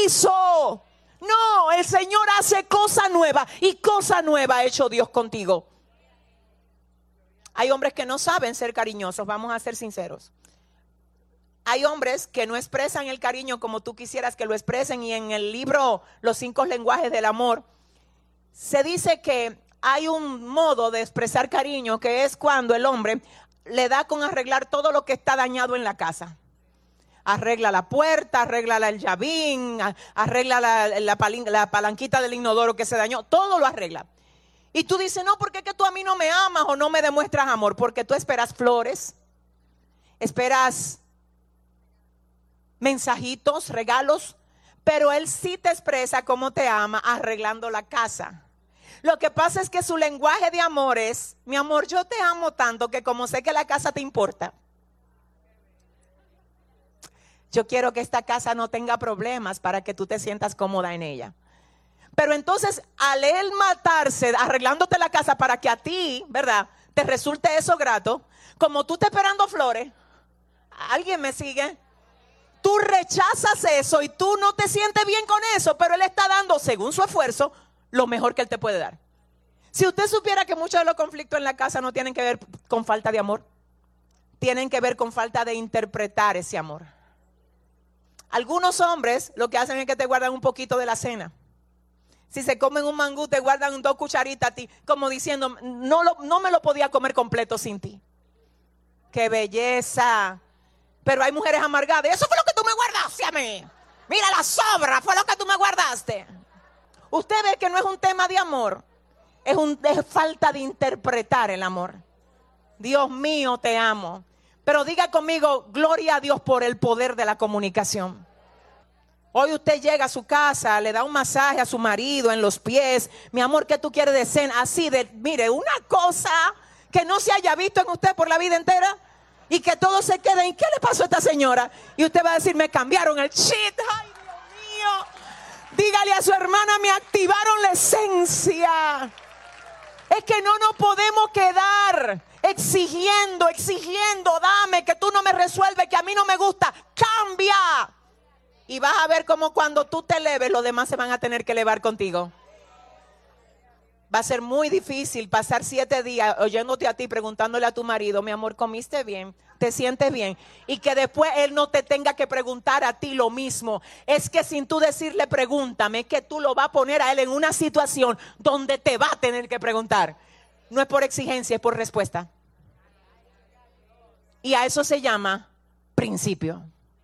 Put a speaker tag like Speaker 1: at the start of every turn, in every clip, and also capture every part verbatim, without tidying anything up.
Speaker 1: hizo. No, el Señor hace cosa nueva, y cosa nueva ha hecho Dios contigo. Hay hombres que no saben ser cariñosos, vamos a ser sinceros. Hay hombres que no expresan el cariño como tú quisieras que lo expresen, y en el libro Los cinco lenguajes del amor se dice que hay un modo de expresar cariño, que es cuando el hombre le da con arreglar todo lo que está dañado en la casa. Arregla la puerta, arregla el llavín, arregla la, la, palin, la palanquita del inodoro que se dañó, todo lo arregla. Y tú dices, no, porque es que tú a mí no me amas o no me demuestras amor, porque tú esperas flores, esperas mensajitos, regalos, pero él sí te expresa cómo te ama arreglando la casa. Lo que pasa es que su lenguaje de amor es, mi amor, yo te amo tanto que como sé que la casa te importa, yo quiero que esta casa no tenga problemas para que tú te sientas cómoda en ella. Pero entonces, al él matarse arreglándote la casa para que a ti, ¿verdad?, te resulte eso grato, como tú estás esperando flores, ¿alguien me sigue? Tú rechazas eso y tú no te sientes bien con eso, pero él está dando, según su esfuerzo, lo mejor que él te puede dar. Si usted supiera que muchos de los conflictos en la casa no tienen que ver con falta de amor, tienen que ver con falta de interpretar ese amor. Algunos hombres lo que hacen es que te guardan un poquito de la cena. Si se comen un mangú, te guardan dos cucharitas a ti, como diciendo, no, lo, no me lo podía comer completo sin ti. ¡Qué belleza! Pero hay mujeres amargadas. Eso fue lo que tú me guardaste a mí. Mira, la sobra fue lo que tú me guardaste. Usted ve que no es un tema de amor, es, un, es falta de interpretar el amor. Dios mío, te amo. Pero diga conmigo, gloria a Dios por el poder de la comunicación. Hoy usted llega a su casa, le da un masaje a su marido en los pies. Mi amor, ¿qué tú quieres de cena? Así de, mire, una cosa que no se haya visto en usted por la vida entera. Y que todos se queden, ¿y qué le pasó a esta señora? Y usted va a decir, me cambiaron el chip. Ay, Dios mío. Dígale a su hermana, me activaron la esencia. Es que no nos podemos quedar exigiendo, exigiendo, dame, que tú no me resuelves, que a mí no me gusta. Cambia. Y vas a ver cómo cuando tú te eleves, los demás se van a tener que elevar contigo. Va a ser muy difícil pasar siete días oyéndote a ti, preguntándole a tu marido, mi amor, ¿comiste bien? ¿Te sientes bien? Y que después él no te tenga que preguntar a ti lo mismo. Es que sin tú decirle pregúntame, es que tú lo vas a poner a él en una situación donde te va a tener que preguntar. No es por exigencia, es por respuesta. Y a eso se llama principio.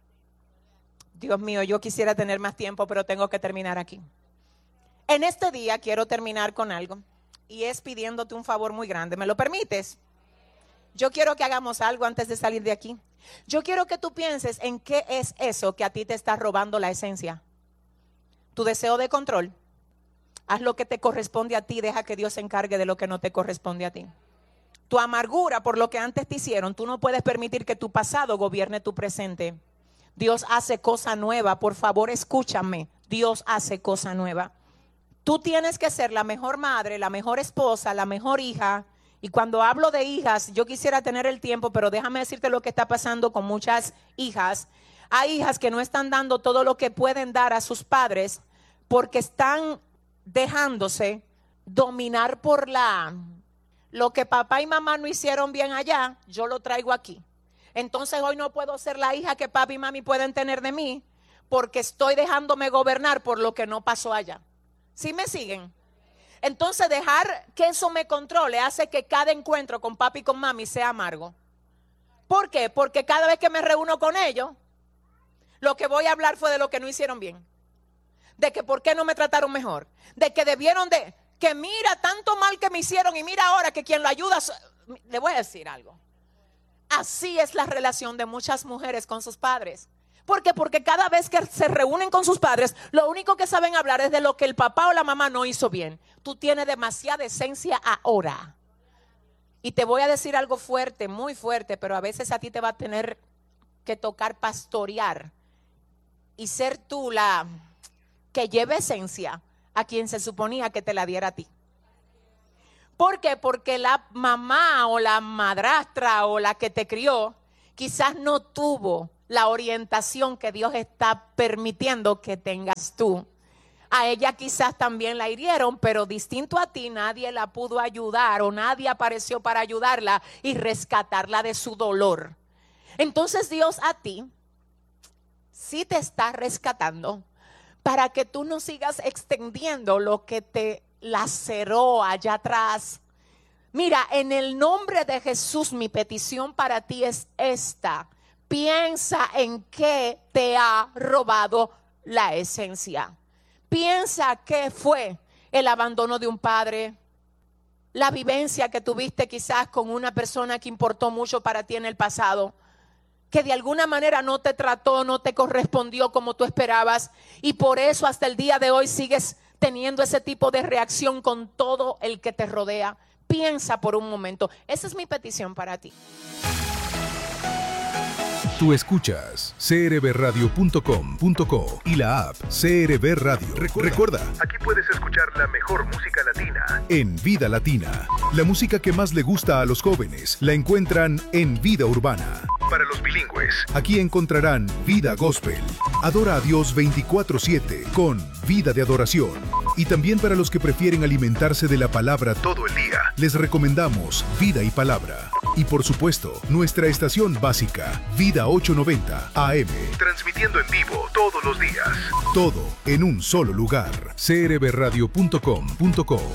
Speaker 1: Dios mío, yo quisiera tener más tiempo, pero tengo que terminar aquí. En este día quiero terminar con algo, y es pidiéndote un favor muy grande. ¿Me lo permites? Yo quiero que hagamos algo antes de salir de aquí. Yo quiero que tú pienses en qué es eso que a ti te está robando la esencia. Tu deseo de control. Haz lo que te corresponde a ti, deja que Dios se encargue de lo que no te corresponde a ti. Tu amargura por lo que antes te hicieron, tú no puedes permitir que tu pasado gobierne tu presente. Dios hace cosa nueva, por favor escúchame, Dios hace cosa nueva. Tú tienes que ser la mejor madre, la mejor esposa, la mejor hija. Y cuando hablo de hijas, yo quisiera tener el tiempo, pero déjame decirte lo que está pasando con muchas hijas. Hay hijas que no están dando todo lo que pueden dar a sus padres porque están dejándose dominar por la... Lo que papá y mamá no hicieron bien allá, yo lo traigo aquí. Entonces hoy no puedo ser la hija que papi y mami pueden tener de mí porque estoy dejándome gobernar por lo que no pasó allá. ¿Sí me siguen? Entonces dejar que eso me controle hace que cada encuentro con papi y con mami sea amargo. ¿Por qué? Porque cada vez que me reúno con ellos, lo que voy a hablar fue de lo que no hicieron bien. De que por qué no me trataron mejor. De que debieron de... Que mira tanto mal que me hicieron y mira ahora que quien lo ayuda... Le voy a decir algo. Así es la relación de muchas mujeres con sus padres. ¿Por qué? Porque cada vez que se reúnen con sus padres, lo único que saben hablar es de lo que el papá o la mamá no hizo bien. Tú tienes demasiada esencia ahora. Y te voy a decir algo fuerte, muy fuerte, pero a veces a ti te va a tener que tocar pastorear y ser tú la que lleve esencia a quien se suponía que te la diera a ti. ¿Por qué? Porque la mamá o la madrastra o la que te crió quizás no tuvo la orientación que Dios está permitiendo que tengas eras tú. A ella quizás también la hirieron, pero distinto a ti, nadie la pudo ayudar o nadie apareció para ayudarla y rescatarla de su dolor. Entonces Dios a ti sí te está rescatando para que tú no sigas extendiendo lo que te laceró allá atrás. Mira, en el nombre de Jesús, mi petición para ti es esta. Piensa en qué te ha robado la esencia. Piensa qué fue el abandono de un padre, la vivencia que tuviste quizás con una persona que importó mucho para ti en el pasado, que de alguna manera no te trató, no te correspondió como tú esperabas, y por eso hasta el día de hoy sigues teniendo ese tipo de reacción con todo el que te rodea. Piensa por un momento. Esa es mi petición para ti.
Speaker 2: Tú escuchas c r b radio punto com punto co y la app C R B Radio. Recuerda, Recuerda, aquí puedes escuchar la mejor música latina en Vida Latina. La música que más le gusta a los jóvenes la encuentran en Vida Urbana. Para los bilingües, aquí encontrarán Vida Gospel. Adora a Dios veinticuatro siete con Vida de Adoración. Y también para los que prefieren alimentarse de la palabra todo el día, les recomendamos Vida y Palabra. Y por supuesto, nuestra estación básica, Vida ochocientos noventa A M. Transmitiendo en vivo todos los días. Todo en un solo lugar. c r b radio punto com punto co.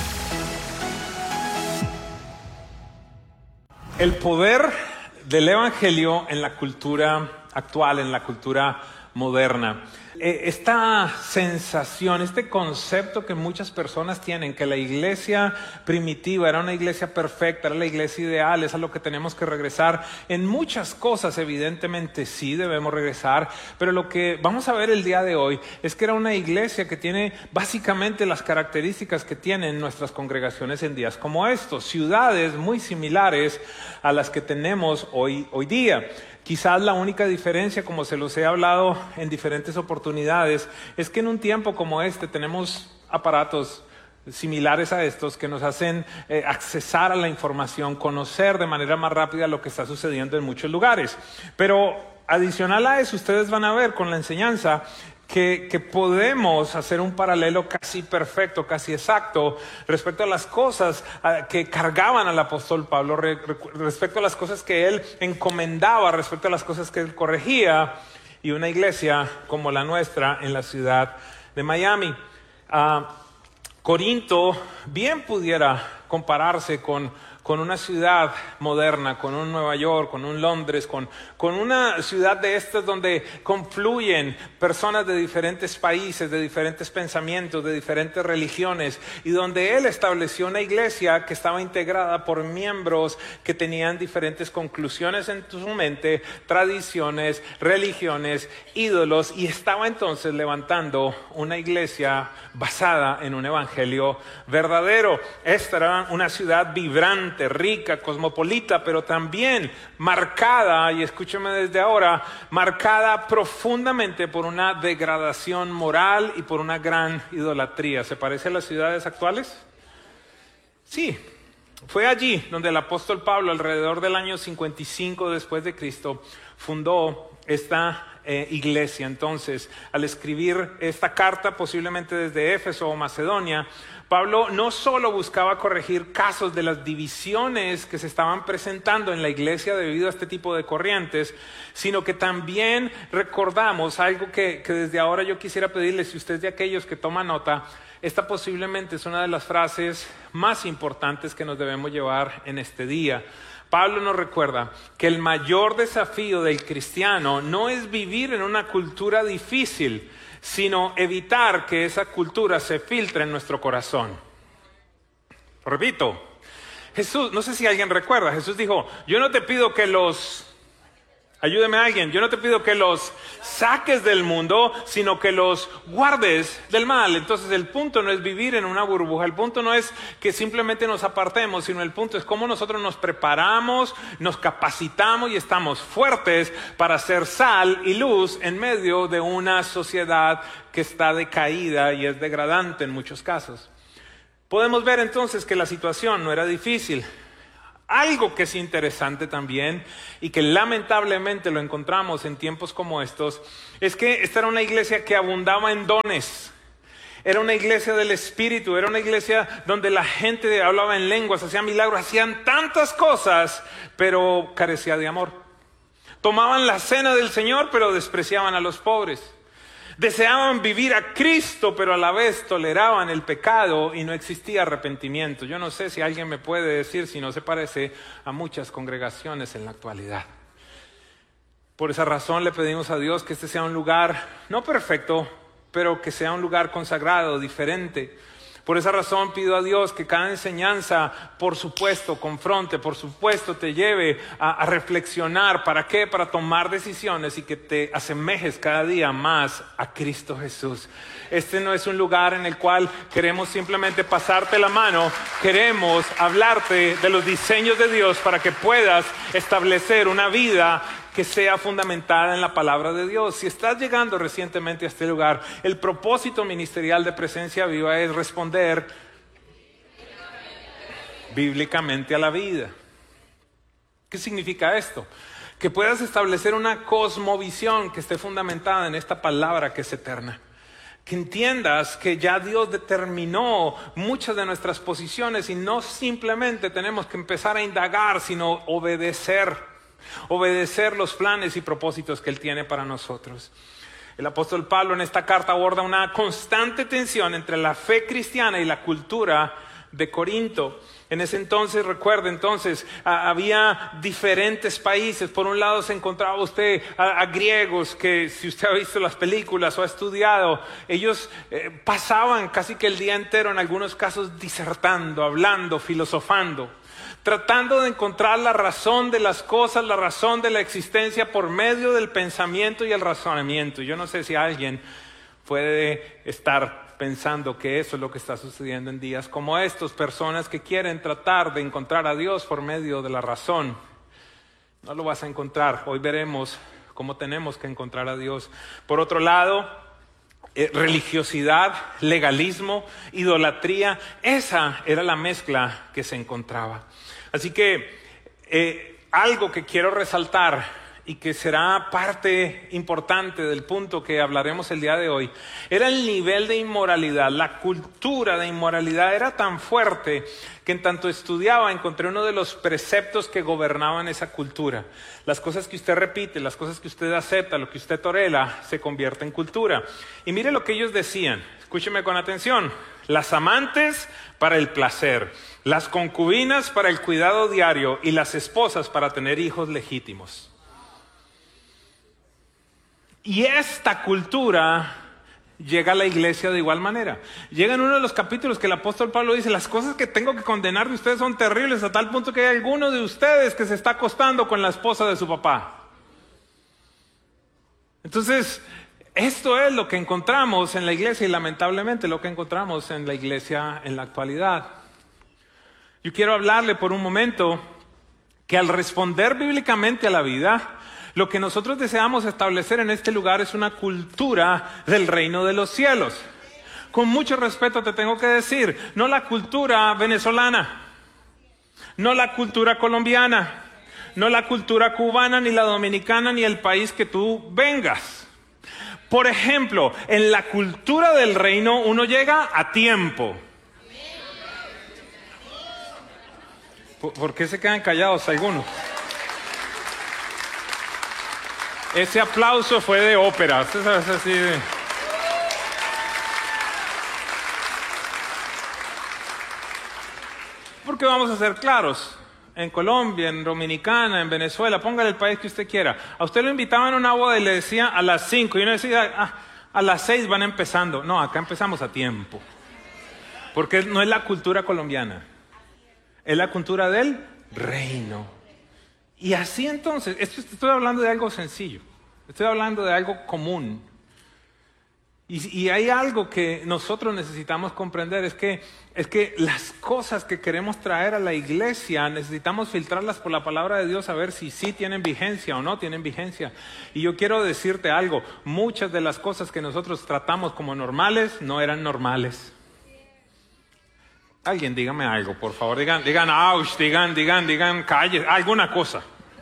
Speaker 3: El poder del evangelio en la cultura actual, en la cultura moderna. Esta sensación, este concepto que muchas personas tienen, que la iglesia primitiva era una iglesia perfecta, era la iglesia ideal, es a lo que tenemos que regresar. En muchas cosas evidentemente sí debemos regresar, pero lo que vamos a ver el día de hoy es que era una iglesia que tiene básicamente las características que tienen nuestras congregaciones en días como estos, ciudades muy similares a las que tenemos hoy, hoy día. Quizás la única diferencia, como se los he hablado en diferentes oportunidades, es que en un tiempo como este tenemos aparatos similares a estos que nos hacen eh, accesar a la información, conocer de manera más rápida lo que está sucediendo en muchos lugares. Pero adicional a eso, ustedes van a ver con la enseñanza Que, que podemos hacer un paralelo casi perfecto, casi exacto respecto a las cosas uh, que cargaban al apóstol Pablo, re, re, respecto a las cosas que él encomendaba, respecto a las cosas que él corregía, y una iglesia como la nuestra en la ciudad de Miami. Uh, Corinto bien pudiera compararse con con una ciudad moderna, con un Nueva York, con un Londres, con, con una ciudad de estas donde confluyen personas de diferentes países, de diferentes pensamientos, de diferentes religiones, y donde él estableció una iglesia que estaba integrada por miembros que tenían diferentes conclusiones en su mente, tradiciones, religiones, ídolos, y estaba entonces levantando una iglesia basada en un evangelio verdadero. Esta era una ciudad vibrante, rica, cosmopolita, pero también marcada, y escúcheme desde ahora, marcada profundamente por una degradación moral y por una gran idolatría. ¿Se parece a las ciudades actuales? Sí. Fue allí donde el apóstol Pablo, alrededor del año cincuenta y cinco después de Cristo, fundó esta eh, iglesia. Entonces, al escribir esta carta, posiblemente desde Éfeso o Macedonia, Pablo no solo buscaba corregir casos de las divisiones que se estaban presentando en la iglesia debido a este tipo de corrientes, sino que también recordamos algo que, que desde ahora yo quisiera pedirle, si usted es de aquellos que toma nota, esta posiblemente es una de las frases más importantes que nos debemos llevar en este día. Pablo nos recuerda que el mayor desafío del cristiano no es vivir en una cultura difícil, sino evitar que esa cultura se filtre en nuestro corazón. Repito, Jesús, no sé si alguien recuerda, Jesús dijo, yo no te pido que los... Ayúdeme a alguien, yo no te pido que los saques del mundo, sino que los guardes del mal. Entonces el punto no es vivir en una burbuja, el punto no es que simplemente nos apartemos, sino el punto es cómo nosotros nos preparamos, nos capacitamos y estamos fuertes para ser sal y luz en medio de una sociedad que está decaída y es degradante en muchos casos. Podemos ver entonces que la situación no era difícil. Algo que es interesante también y que lamentablemente lo encontramos en tiempos como estos, es que esta era una iglesia que abundaba en dones. Era una iglesia del Espíritu, era una iglesia donde la gente hablaba en lenguas, hacía milagros, hacían tantas cosas, pero carecía de amor. Tomaban la cena del Señor, pero despreciaban a los pobres. Deseaban vivir a Cristo, pero a la vez toleraban el pecado y no existía arrepentimiento. Yo no sé si alguien me puede decir si no se parece a muchas congregaciones en la actualidad. Por esa razón le pedimos a Dios que este sea un lugar no perfecto, pero que sea un lugar consagrado, diferente. Por esa razón pido a Dios que cada enseñanza, por supuesto, confronte, por supuesto, te lleve a, a reflexionar. ¿Para qué? Para tomar decisiones y que te asemejes cada día más a Cristo Jesús. Este no es un lugar en el cual queremos simplemente pasarte la mano. Queremos hablarte de los diseños de Dios para que puedas establecer una vida que sea fundamentada en la palabra de Dios. Si estás llegando recientemente a este lugar, el propósito ministerial de Presencia Viva es responder bíblicamente a la vida. ¿Qué significa esto? Que puedas establecer una cosmovisión que esté fundamentada en esta palabra que es eterna. Que entiendas que ya Dios determinó muchas de nuestras posiciones y no simplemente tenemos que empezar a indagar, sino obedecer. Obedecer los planes y propósitos que Él tiene para nosotros. El apóstol Pablo en esta carta aborda una constante tensión entre la fe cristiana y la cultura de Corinto. En ese entonces, recuerde, entonces había diferentes países. Por un lado se encontraba usted a, a griegos que, si usted ha visto las películas o ha estudiado, ellos eh, pasaban casi que el día entero, en algunos casos, disertando, hablando, filosofando, tratando de encontrar la razón de las cosas, la razón de la existencia por medio del pensamiento y el razonamiento. Yo no sé si alguien puede estar pensando que eso es lo que está sucediendo en días como estos. Personas que quieren tratar de encontrar a Dios por medio de la razón. No lo vas a encontrar. Hoy veremos cómo tenemos que encontrar a Dios. Por otro lado, eh, religiosidad, legalismo, idolatría. Esa era la mezcla que se encontraba. Así que eh, algo que quiero resaltar y que será parte importante del punto que hablaremos el día de hoy, era el nivel de inmoralidad. La cultura de inmoralidad era tan fuerte que en tanto estudiaba encontré uno de los preceptos que gobernaban esa cultura. Las cosas que usted repite, las cosas que usted acepta, lo que usted tolera, se convierte en cultura. Y mire lo que ellos decían, escúcheme con atención: las amantes para el placer, las concubinas para el cuidado diario y las esposas para tener hijos legítimos. Y esta cultura llega a la iglesia de igual manera. Llega en uno de los capítulos que el apóstol Pablo dice: las cosas que tengo que condenar de ustedes son terribles, a tal punto que hay alguno de ustedes que se está acostando con la esposa de su papá. Entonces, esto es lo que encontramos en la iglesia y lamentablemente lo que encontramos en la iglesia en la actualidad. Yo quiero hablarle por un momento que al responder bíblicamente a la vida, lo que nosotros deseamos establecer en este lugar es una cultura del reino de los cielos. Con mucho respeto te tengo que decir, no la cultura venezolana, no la cultura colombiana, no la cultura cubana, ni la dominicana, ni el país que tú vengas. Por ejemplo, en la cultura del reino uno llega a tiempo. ¿Por qué se quedan callados algunos? Ese aplauso fue de ópera. Usted sabe, es así de... Porque vamos a ser claros. En Colombia, en Dominicana, en Venezuela, póngale el país que usted quiera. A usted lo invitaban a una boda y le decía a las cinco. Y uno decía, ah, a las seis van empezando. No, acá empezamos a tiempo. Porque no es la cultura colombiana. Es la cultura del reino. Y así entonces, esto estoy hablando de algo sencillo, estoy hablando de algo común. Y, y hay algo que nosotros necesitamos comprender, es que, es que las cosas que queremos traer a la iglesia, necesitamos filtrarlas por la palabra de Dios a ver si sí tienen vigencia o no tienen vigencia. Y yo quiero decirte algo, muchas de las cosas que nosotros tratamos como normales no eran normales. Alguien dígame algo, por favor. Digan, digan, ouch, digan, digan, digan, calle, alguna cosa.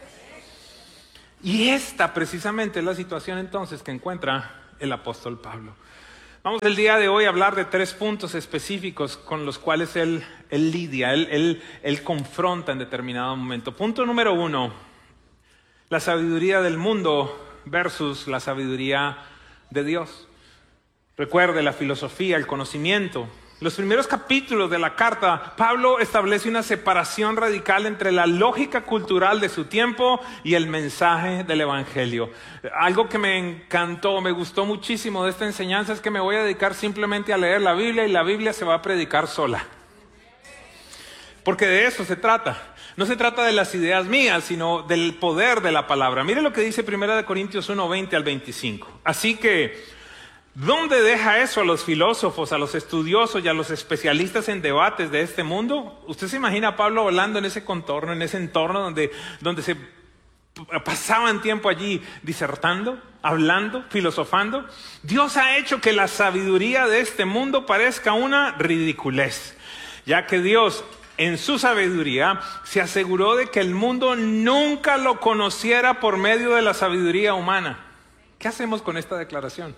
Speaker 3: Y esta precisamente es la situación entonces que encuentra el apóstol Pablo. Vamos el día de hoy a hablar de tres puntos específicos con los cuales él, él lidia, él, él, él confronta en determinado momento. Punto número uno, la sabiduría del mundo versus la sabiduría de Dios. Recuerde la filosofía, el conocimiento. Los primeros capítulos de la carta, Pablo establece una separación radical entre la lógica cultural de su tiempo y el mensaje del evangelio. Algo que me encantó, me gustó muchísimo de esta enseñanza es que me voy a dedicar simplemente a leer la Biblia y la Biblia se va a predicar sola. Porque de eso se trata. No se trata de las ideas mías, sino del poder de la palabra. Mire lo que dice primera de Corintios uno, veinte al veinticinco. Así que, ¿dónde deja eso a los filósofos, a los estudiosos y a los especialistas en debates de este mundo? ¿Usted se imagina a Pablo hablando en ese contorno, en ese entorno donde, donde se pasaban tiempo allí disertando, hablando, filosofando? Dios ha hecho que la sabiduría de este mundo parezca una ridiculez, ya que Dios en su sabiduría se aseguró de que el mundo nunca lo conociera por medio de la sabiduría humana. ¿Qué hacemos con esta declaración?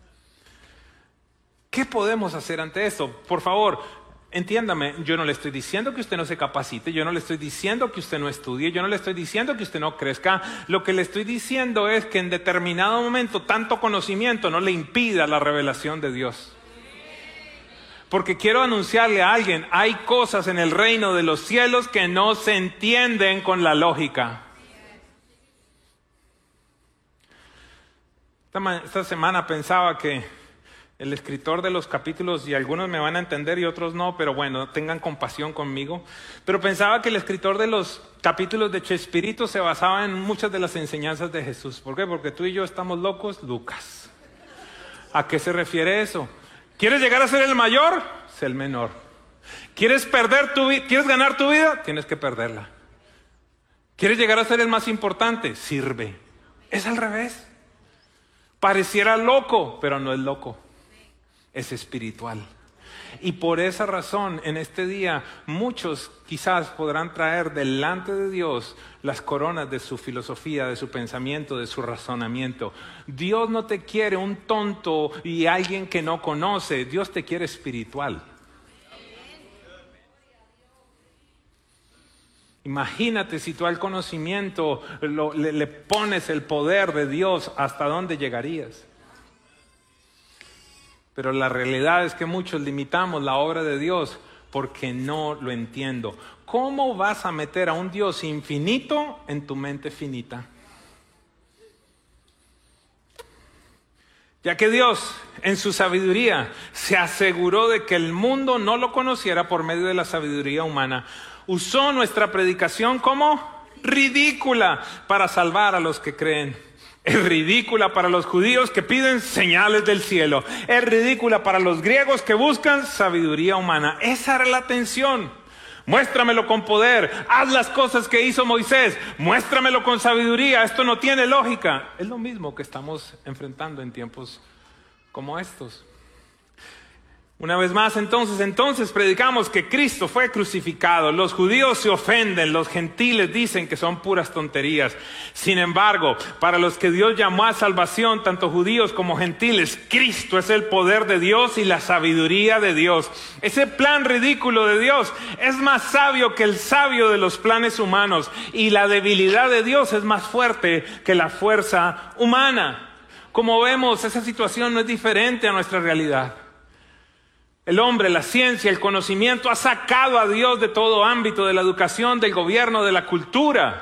Speaker 3: ¿Qué podemos hacer ante esto? Por favor, entiéndame, yo no le estoy diciendo que usted no se capacite, yo no le estoy diciendo que usted no estudie, yo no le estoy diciendo que usted no crezca. Lo que le estoy diciendo es que en determinado momento tanto conocimiento no le impida la revelación de Dios. Porque quiero anunciarle a alguien, hay cosas en el reino de los cielos que no se entienden con la lógica. Esta, esta semana pensaba que el escritor de los capítulos, y algunos me van a entender y otros no, pero bueno, tengan compasión conmigo. Pero pensaba que el escritor de los capítulos de Chespirito se basaba en muchas de las enseñanzas de Jesús. ¿Por qué? Porque tú y yo estamos locos, Lucas. ¿A qué se refiere eso? ¿Quieres llegar a ser el mayor? Sé el menor. ¿Quieres perder tu vida? ¿Quieres ganar tu vida? Tienes que perderla. ¿Quieres llegar a ser el más importante? Sirve. Es al revés. Pareciera loco, pero no es loco. Es espiritual. Y por esa razón, en este día, muchos quizás podrán traer delante de Dios las coronas de su filosofía, de su pensamiento, de su razonamiento. Dios no te quiere un tonto y alguien que no conoce. Dios te quiere espiritual. Imagínate si tú al conocimiento lo, le, le pones el poder de Dios, ¿hasta dónde llegarías? Pero la realidad es que muchos limitamos la obra de Dios porque no lo entiendo. ¿Cómo vas a meter a un Dios infinito en tu mente finita? Ya que Dios, en su sabiduría, se aseguró de que el mundo no lo conociera por medio de la sabiduría humana, usó nuestra predicación como ridícula para salvar a los que creen. Es ridícula para los judíos que piden señales del cielo. Es ridícula para los griegos que buscan sabiduría humana. Esa era la tensión. Muéstramelo con poder. Haz las cosas que hizo Moisés. Muéstramelo con sabiduría. Esto no tiene lógica. Es lo mismo que estamos enfrentando en tiempos como estos. Una vez más, entonces, entonces predicamos que Cristo fue crucificado. Los judíos se ofenden, los gentiles dicen que son puras tonterías. Sin embargo, para los que Dios llamó a salvación, tanto judíos como gentiles, Cristo es el poder de Dios y la sabiduría de Dios. Ese plan ridículo de Dios es más sabio que el sabio de los planes humanos, y la debilidad de Dios es más fuerte que la fuerza humana. Como vemos, esa situación no es diferente a nuestra realidad. El hombre, la ciencia, el conocimiento ha sacado a Dios de todo ámbito, de la educación, del gobierno, de la cultura.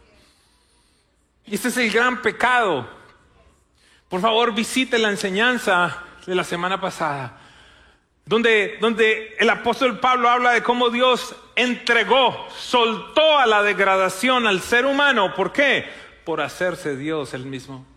Speaker 3: Y este es el gran pecado. Por favor, visite la enseñanza de la semana pasada, donde, donde el apóstol Pablo habla de cómo Dios entregó, soltó a la degradación al ser humano. ¿Por qué? Por hacerse Dios él mismo.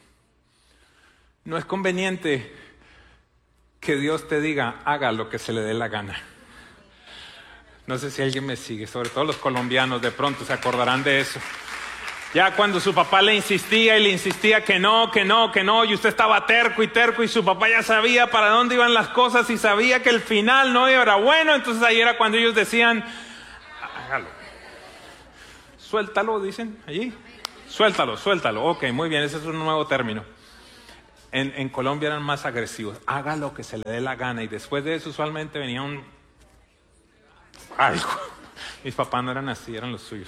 Speaker 3: No es conveniente que Dios te diga, haga lo que se le dé la gana. No sé si alguien me sigue, sobre todo los colombianos de pronto se acordarán de eso. Ya cuando su papá le insistía y le insistía que no, que no, que no, y usted estaba terco y terco y su papá ya sabía para dónde iban las cosas y sabía que el final no era bueno, entonces ahí era cuando ellos decían, hágalo. Suéltalo, dicen allí. Suéltalo, suéltalo. Ok, muy bien, ese es un nuevo término. En, en Colombia eran más agresivos. Haga lo que se le dé la gana y después de eso usualmente venía un... algo. Mis papás no eran así, eran los suyos.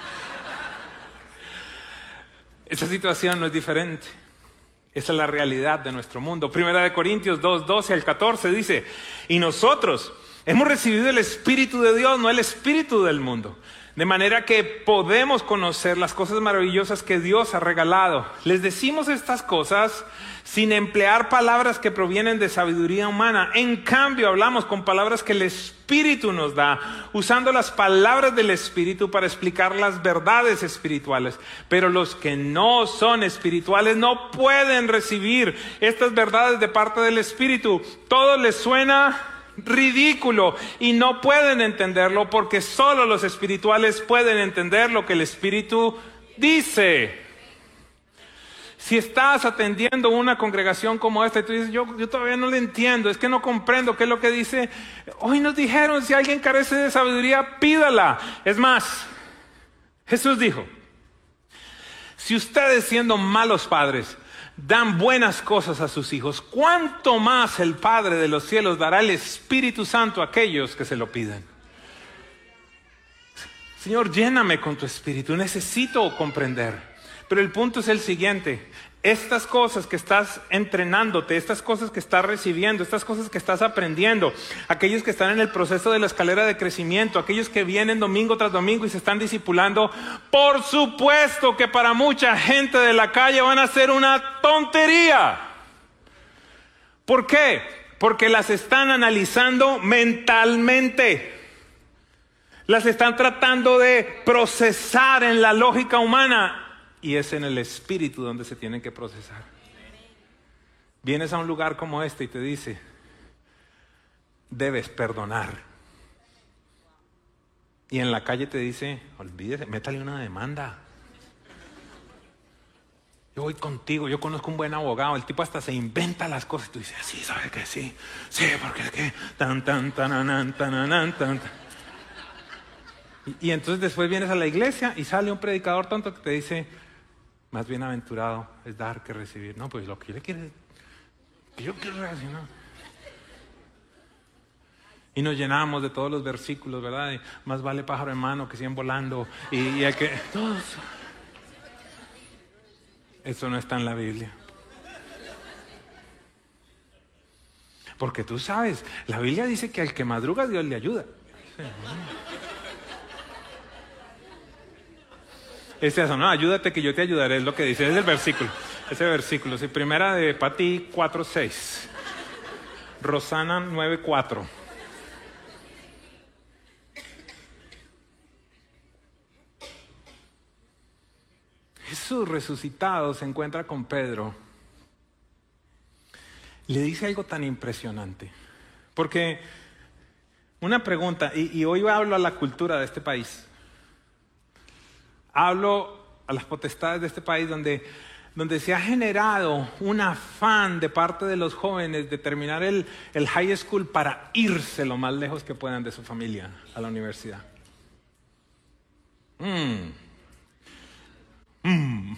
Speaker 3: Esta situación no es diferente. Esa es la realidad de nuestro mundo. Primera de Corintios dos, doce al catorce dice, y nosotros hemos recibido el Espíritu de Dios, no el espíritu del mundo. De manera que podemos conocer las cosas maravillosas que Dios ha regalado. Les decimos estas cosas sin emplear palabras que provienen de sabiduría humana. En cambio, hablamos con palabras que el Espíritu nos da, usando las palabras del Espíritu para explicar las verdades espirituales. Pero los que no son espirituales no pueden recibir estas verdades de parte del Espíritu. Todo les suena ridículo y no pueden entenderlo porque solo los espirituales pueden entender lo que el Espíritu dice. Si estás atendiendo una congregación como esta y tú dices, yo, yo todavía no le entiendo, es que no comprendo qué es lo que dice. Hoy nos dijeron, si alguien carece de sabiduría, pídala. Es más, Jesús dijo, si ustedes siendo malos padres dan buenas cosas a sus hijos, ¿cuánto más el Padre de los cielos dará el Espíritu Santo a aquellos que se lo piden? Señor, lléname con tu Espíritu, necesito comprender. Pero el punto es el siguiente, estas cosas que estás entrenándote, estas cosas que estás recibiendo, estas cosas que estás aprendiendo, aquellos que están en el proceso de la escalera de crecimiento, aquellos que vienen domingo tras domingo y se están discipulando, por supuesto que para mucha gente de la calle van a ser una tontería. ¿Por qué? Porque las están analizando mentalmente. Las están tratando de procesar en la lógica humana. Y es en el espíritu donde se tienen que procesar. Vienes a un lugar como este y te dice, debes perdonar. Y en la calle te dice, olvídese, métale una demanda. Yo voy contigo, yo conozco un buen abogado, el tipo hasta se inventa las cosas. Y tú dices, sí, ¿sabe que sí? Sí, porque es que tan, tan, tan, tan, tan, tan, tan. Y, y entonces después vienes a la iglesia y sale un predicador tonto que te dice, más bienaventurado es dar que recibir. No, pues lo que yo quiero, que yo quiero reaccionar. Y nos llenamos de todos los versículos, ¿verdad? Y más vale pájaro en mano que cien volando. Y, y hay que... Todos. Eso no está en la Biblia. Porque tú sabes, la Biblia dice que al que madruga Dios le ayuda. Sí. Es eso, no, ayúdate que yo te ayudaré, es lo que dice, es el versículo, ese versículo, sí, primera de Pati cuatro seis, Rosana nueve cuatro. Jesús resucitado se encuentra con Pedro, le dice algo tan impresionante, porque una pregunta, y, y hoy hablo a la cultura de este país. Hablo a las potestades de este país donde, donde se ha generado un afán de parte de los jóvenes de terminar el, el high school para irse lo más lejos que puedan de su familia a la universidad. Mm. Mm.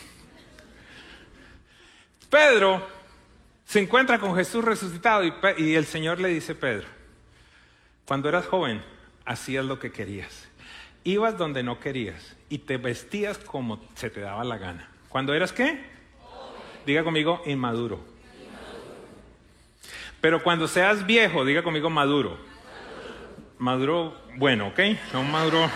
Speaker 3: Pedro se encuentra con Jesús resucitado y, y el Señor le dice, Pedro, cuando eras joven hacías lo que querías. Ibas donde no querías y te vestías como se te daba la gana. ¿Cuándo eras qué? Diga conmigo, inmaduro. inmaduro. Pero cuando seas viejo, diga conmigo, maduro. Maduro, maduro bueno, ¿ok? No maduro...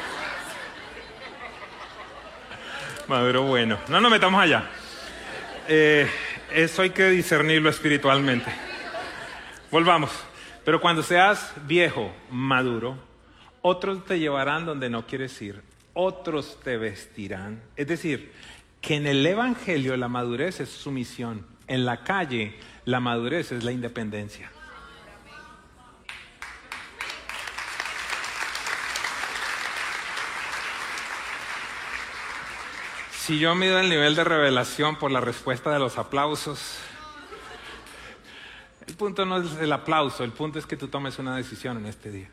Speaker 3: Maduro bueno. No nos metamos allá. Eh, eso hay que discernirlo espiritualmente. Volvamos. Pero cuando seas viejo, maduro, otros te llevarán donde no quieres ir, otros te vestirán. Es decir, que en el Evangelio la madurez es sumisión, en la calle la madurez es la independencia. Si yo mido el nivel de revelación por la respuesta de los aplausos, el punto no es el aplauso, el punto es que tú tomes una decisión en este día.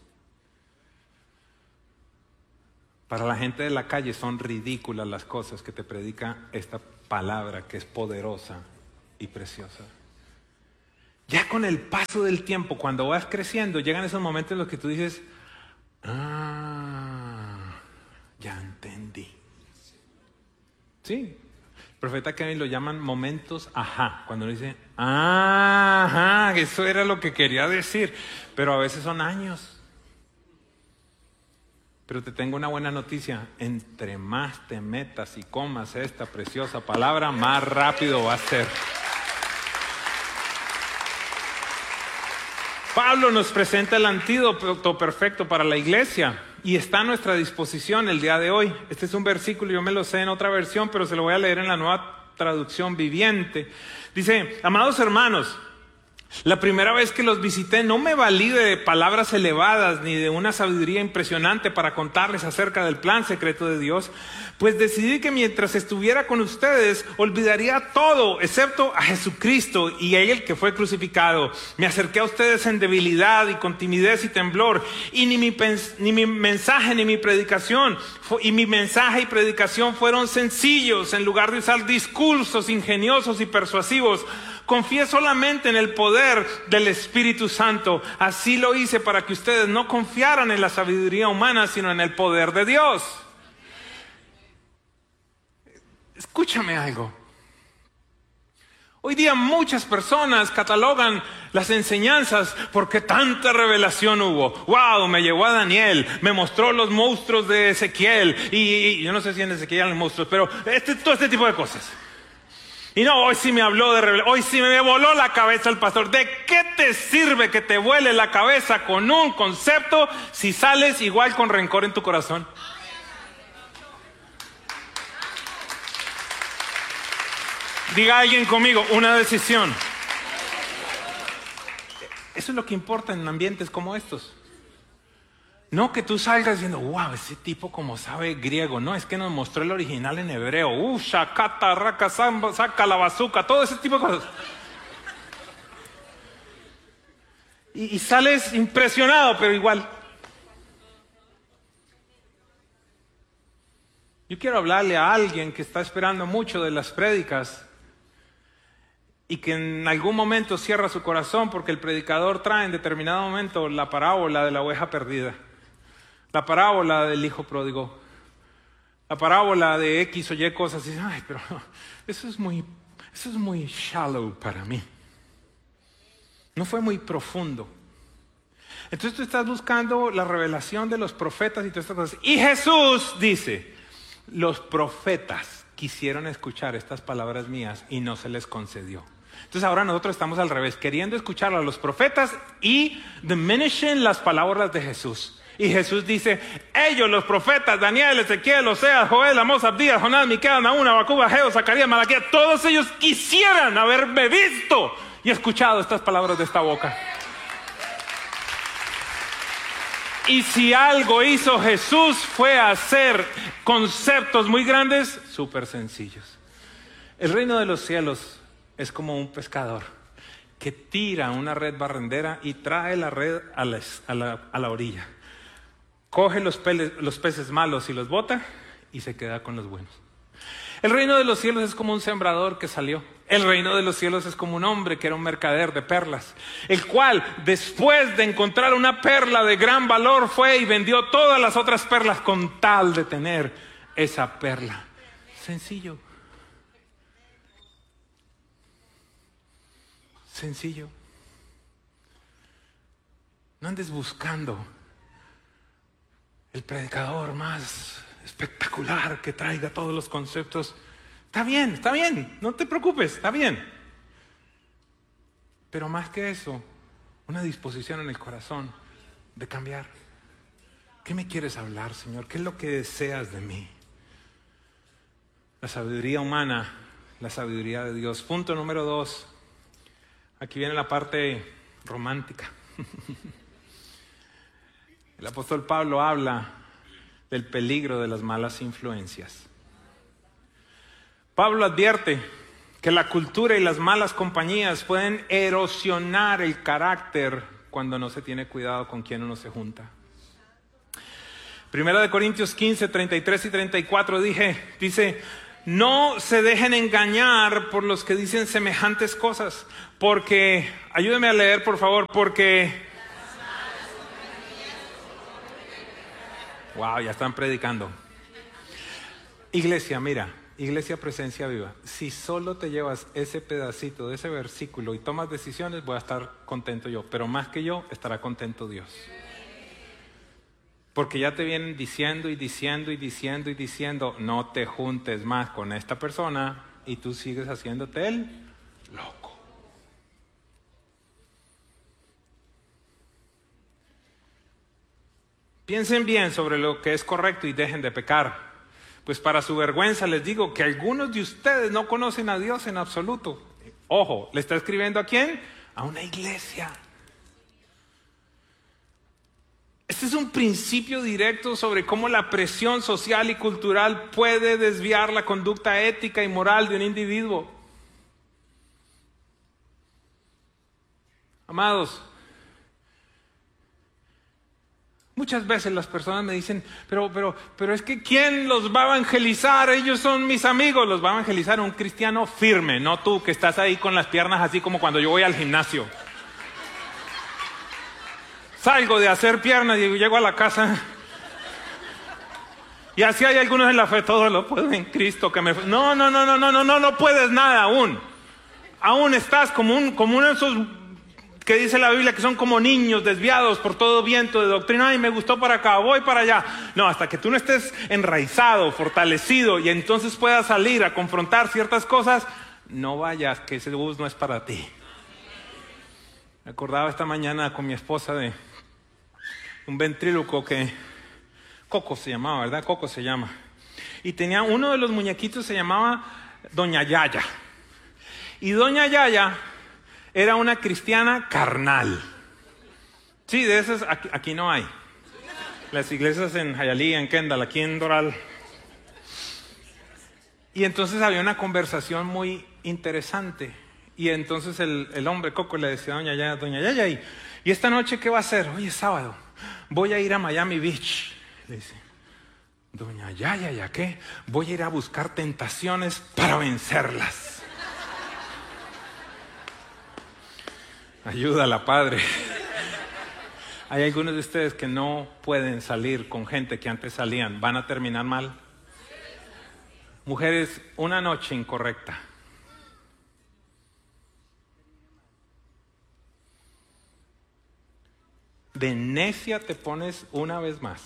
Speaker 3: Para la gente de la calle son ridículas las cosas que te predica esta palabra que es poderosa y preciosa. Ya con el paso del tiempo, cuando vas creciendo, llegan esos momentos en los que tú dices, ah, ya entendí. Sí, el profeta Kevin lo llaman momentos ajá, cuando uno dice, ah, ajá, eso era lo que quería decir, pero a veces son años. Pero te tengo una buena noticia, entre más te metas y comas esta preciosa palabra, más rápido va a ser. Pablo nos presenta el antídoto perfecto para la iglesia y está a nuestra disposición el día de hoy. Este es un versículo, yo me lo sé en otra versión, pero se lo voy a leer en la Nueva Traducción Viviente. Dice, amados hermanos, la primera vez que los visité no me valí de palabras elevadas ni de una sabiduría impresionante para contarles acerca del plan secreto de Dios, pues decidí que mientras estuviera con ustedes olvidaría todo excepto a Jesucristo y a Él que fue crucificado. Me acerqué a ustedes en debilidad y con timidez y temblor, y ni mi, pens- ni mi mensaje ni mi predicación fu- y mi mensaje y predicación fueron sencillos. En lugar de usar discursos ingeniosos y persuasivos, confié solamente en el poder del Espíritu Santo. Así lo hice para que ustedes no confiaran en la sabiduría humana, sino en el poder de Dios. Escúchame algo. Hoy día muchas personas catalogan las enseñanzas porque tanta revelación hubo. Wow, me llevó a Daniel, me mostró los monstruos de Ezequiel y, y yo no sé si en Ezequiel eran monstruos, pero este, todo este tipo de cosas. Y no, hoy sí me habló de revelación, hoy sí me voló la cabeza el pastor. ¿De qué te sirve que te vuele la cabeza con un concepto si sales igual con rencor en tu corazón? Diga alguien conmigo, una decisión. Eso es lo que importa en ambientes como estos. No que tú salgas diciendo, wow, ese tipo como sabe griego. No, es que nos mostró el original en hebreo. Uh, shakata, raka, samba, saca la bazooka, todo ese tipo de cosas. Y, y sales impresionado, pero igual. Yo quiero hablarle a alguien que está esperando mucho de las prédicas y que en algún momento cierra su corazón porque el predicador trae en determinado momento la parábola de la oveja perdida. La parábola del hijo pródigo, la parábola de X o Y cosas, y dice, ay, pero eso es muy, eso es muy shallow para mí. No fue muy profundo. Entonces tú estás buscando la revelación de los profetas y todas estas cosas. Y Jesús dice, los profetas quisieron escuchar estas palabras mías y no se les concedió. Entonces ahora nosotros estamos al revés, queriendo escuchar a los profetas y diminishing las palabras de Jesús. Y Jesús dice, ellos, los profetas, Daniel, Ezequiel, Oseas, Joel, Amós, Abdías, Jonás, Miqueas, Nahum, Habacuc, Ageo, Zacarías, Malaquías, todos ellos quisieran haberme visto y escuchado estas palabras de esta boca. Y si algo hizo Jesús fue hacer conceptos muy grandes, súper sencillos. El reino de los cielos es como un pescador que tira una red barrendera y trae la red a la, a la, a la orilla. Coge los, peles, los peces malos y los bota y se queda con los buenos. El reino de los cielos es como un sembrador que salió. El reino de los cielos es como un hombre que era un mercader de perlas, el cual después de encontrar una perla de gran valor fue y vendió todas las otras perlas con tal de tener esa perla. Sencillo. Sencillo. No andes buscando el predicador más espectacular que traiga todos los conceptos. Está bien, está bien, no te preocupes, está bien. Pero más que eso, una disposición en el corazón de cambiar. ¿Qué me quieres hablar, Señor? ¿Qué es lo que deseas de mí? La sabiduría humana, la sabiduría de Dios. Punto número dos. Aquí viene la parte romántica. El apóstol Pablo habla del peligro de las malas influencias. Pablo advierte que la cultura y las malas compañías pueden erosionar el carácter cuando no se tiene cuidado con quién uno se junta. Primera de Corintios quince, treinta y tres y treinta y cuatro dije, dice, no se dejen engañar por los que dicen semejantes cosas, porque, ayúdeme a leer por favor, porque... Wow, ya están predicando. Iglesia, mira, Iglesia Presencia Viva, si solo te llevas ese pedacito de ese versículo y tomas decisiones, voy a estar contento yo, pero más que yo, estará contento Dios. Porque ya te vienen diciendo y diciendo y diciendo y diciendo, no te juntes más con esta persona y tú sigues haciéndote el loco. Piensen bien sobre lo que es correcto y dejen de pecar. Pues para su vergüenza les digo que algunos de ustedes no conocen a Dios en absoluto. Ojo, ¿le está escribiendo a quién? A una iglesia. Este es un principio directo sobre cómo la presión social y cultural puede desviar la conducta ética y moral de un individuo. Amados, muchas veces las personas me dicen, pero, pero, pero es que ¿quién los va a evangelizar? Ellos son mis amigos. Los va a evangelizar un cristiano firme, no tú que estás ahí con las piernas así como cuando yo voy al gimnasio. Salgo de hacer piernas y llego a la casa. Y así hay algunos en la fe, todo lo puedo en Cristo que me... No, no, no, no, no, no, no, no puedes nada aún. Aún estás como, un, como uno de esos que dice la Biblia que son como niños desviados por todo viento de doctrina. Ay, me gustó para acá, voy para allá. No, hasta que tú no estés enraizado, fortalecido y entonces puedas salir a confrontar ciertas cosas, no vayas, que ese bus no es para ti. Me acordaba esta mañana con mi esposa de un ventríloco que Coco se llamaba, ¿verdad? Coco se llama. Y tenía uno de los muñequitos, se llamaba Doña Yaya. Y Doña Yaya era una cristiana carnal. Sí, de esas aquí, aquí no hay. Las iglesias en Hialeah, en Kendall, aquí en Doral. Y entonces había una conversación muy interesante. Y entonces el, el hombre Coco le decía a Doña Yaya, Doña Yaya, ¿y, ¿y esta noche qué va a hacer? Hoy es sábado, voy a ir a Miami Beach. Le dice, Doña Yaya, ¿ya qué? Voy a ir a buscar tentaciones para vencerlas. Ayúdala, Padre. Hay algunos de ustedes que no pueden salir con gente que antes salían. ¿Van a terminar mal? Mujeres, una noche incorrecta. De necia te pones una vez más.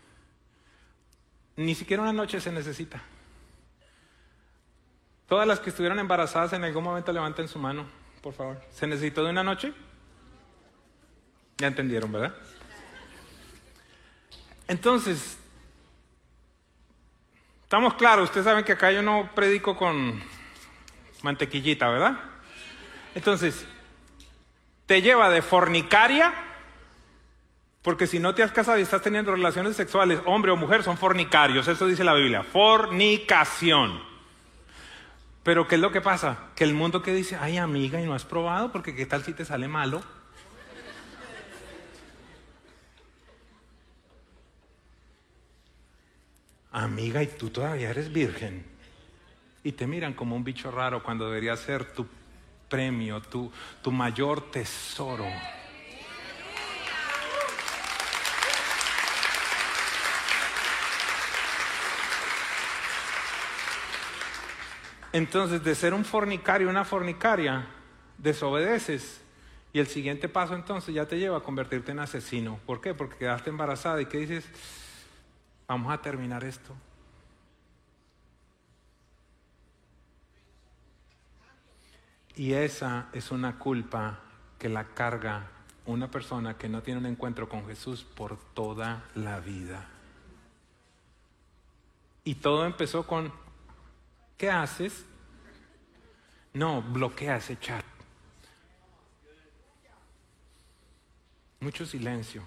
Speaker 3: Ni siquiera una noche se necesita. Todas las que estuvieron embarazadas en algún momento levanten su mano, por favor. ¿Se necesitó de una noche? Ya entendieron, ¿verdad? Entonces, estamos claros. Ustedes saben que acá yo no predico con mantequillita, ¿verdad? Entonces, te lleva de fornicaria. Porque si no te has casado y estás teniendo relaciones sexuales, hombre o mujer, son fornicarios. Eso dice la Biblia. Fornicación. Pero ¿qué es lo que pasa? Que el mundo que dice, ay amiga, ¿y no has probado? Porque ¿qué tal si te sale malo? Amiga, y tú todavía eres virgen. Y te miran como un bicho raro cuando debería ser tu premio, tu, tu mayor tesoro. Entonces, de ser un fornicario, una fornicaria, desobedeces. Y el siguiente paso entonces ya te lleva a convertirte en asesino. ¿Por qué? Porque quedaste embarazada y ¿qué dices? Vamos a terminar esto. Y esa es una culpa que la carga una persona que no tiene un encuentro con Jesús por toda la vida. Y todo empezó con, ¿qué haces? No, bloquea ese chat. Mucho silencio.